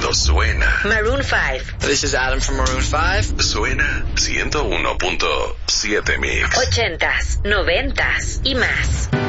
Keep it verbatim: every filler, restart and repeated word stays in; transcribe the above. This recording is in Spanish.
cuando suena. Maroon five. This is Adam from Maroon five. Suena ciento uno punto siete Mix. Ochentas, noventas y más.